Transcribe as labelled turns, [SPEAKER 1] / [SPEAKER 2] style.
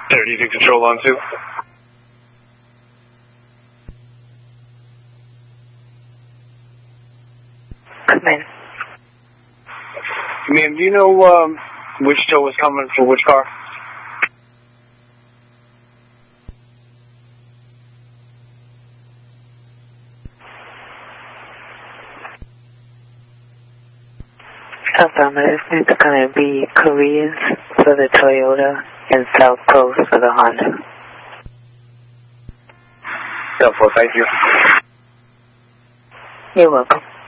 [SPEAKER 1] 30 to control on 2.
[SPEAKER 2] Come in.
[SPEAKER 1] Ma'am, do you know which tow was coming for which car?
[SPEAKER 2] Affirmative. It's going to be Koreans for the Toyota and South Coast for the Honda.
[SPEAKER 1] Thank you.
[SPEAKER 2] You're welcome.